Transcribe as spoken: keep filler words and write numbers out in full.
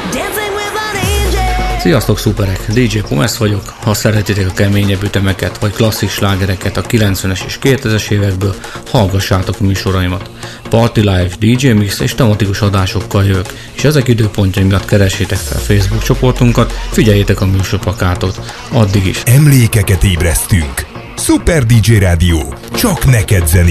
Sziasztok, szuperek! dé dzsé Pumasz vagyok. Ha szeretitek a keményebb ütemeket vagy klasszik slágereket a kilencvenes és kétezres évekből, hallgassátok műsoraimat. Party Life, dé dzsé Mix és tematikus adásokkal jövök, és ezek időpontjai miatt keressétek fel Facebook csoportunkat, figyeljétek a műsorplakátot. Addig is! Emlékeket ébresztünk! Szuper dé dzsé Rádió! Csak neked zené!